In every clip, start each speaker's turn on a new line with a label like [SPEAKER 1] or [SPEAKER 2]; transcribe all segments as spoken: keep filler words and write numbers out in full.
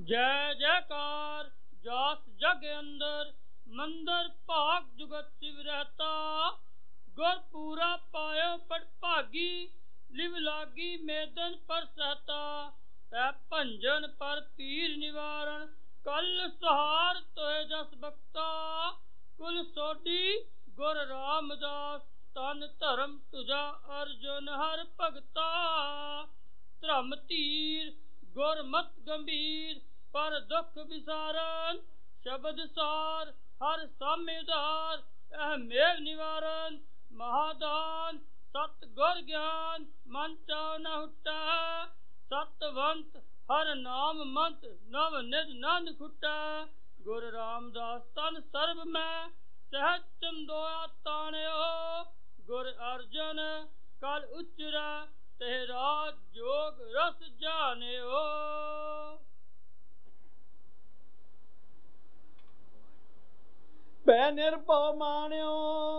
[SPEAKER 1] जय जयकार जास जग अंदर मंदर भाग जुगत शिव रहता। गुर पूरा पायो पट भागी लिव लागी मेदन पर सहता। तै भंजन पर पीर निवारण कल सहार तोहे जस बख्ता। कुल सोडी गुर रामदास तन धर्म तुझा अर्जुन हर भगता। धर्म धीर गुरमत गंभीर पर दुख विसारन। शब्द सार हर साम्य उधार एह मेव निवारण। महादान सत गुर ज्ञान मन चाव न हुटा। सतवंत हर नाम मंत नव निज नंद खुटा। गुर रामदास तन सर्ब में सहज चंदोया ताणयो। गुर अर्जन कल उचरा तेह राज जोग रस जानियो।
[SPEAKER 2] पै निर्भव मानियो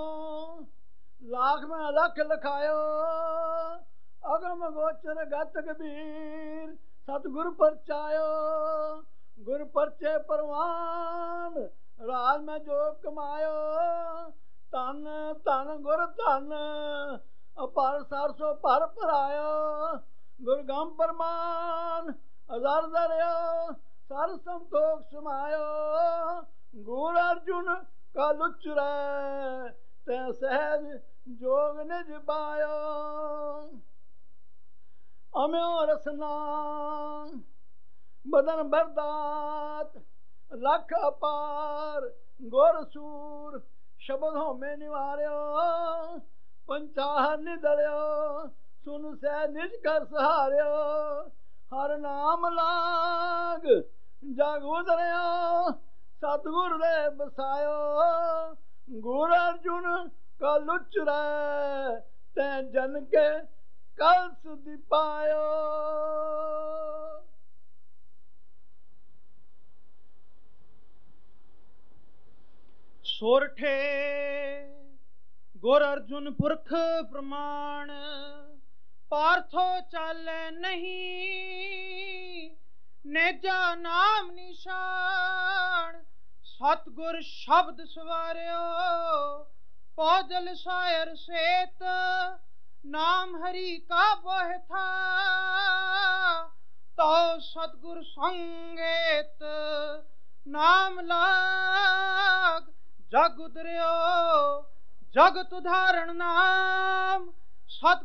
[SPEAKER 2] लाख में अलख लखायो। अगम गोचर गत कबीर सतगुर परचायो। गुर परचे परवान राज में जो कमायो। धन धन गुर धन अपार सरसो भर भरायो। गुर गम परमान अदर दरियो सर संतोख समायो। गुर अर्जुन कल उचरै तै सहज जोग निज पायो। अम्यो रसना बदन बरदात लख अपार। गुर सूर शब्द होमे निवार्यो। पंचाहर निधर्यो सुन सह निज कर सहार्यो। हर नाम लाग जग उधर्यो सतगुर दे बसायो। गुर अर्जुन कल उचरै तै जन के कल सुधि पायो।
[SPEAKER 3] सोरठे गुर अर्जुन पुरख प्रमाण। पार्थो चाले नहीं नेजा नाम निशान। सतगुर शब्द सवार्यो पौजल सायर सेत। नाम हरि का बोह था तो सतगुर संगेत। नाम लाग जग उदर्यो जगत उदाहरण नाम। सत